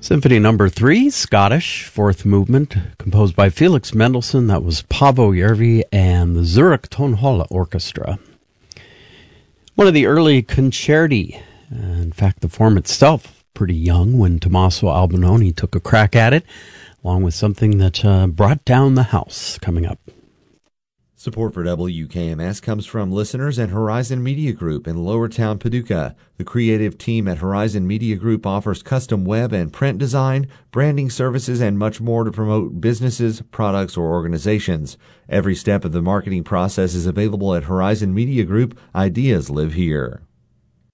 Symphony Number 3, Scottish, fourth movement, composed by Felix Mendelssohn. That was Paavo Järvi and the Zurich Tonhalle Orchestra. One of the early concerti. In fact, the form itself pretty young when Tommaso Albinoni took a crack at it, along with something that brought down the house coming up. Support for WKMS comes from listeners at Horizon Media Group in Lowertown, Paducah. The creative team at Horizon Media Group offers custom web and print design, branding services, and much more to promote businesses, products, or organizations. Every step of the marketing process is available at Horizon Media Group. Ideas live here.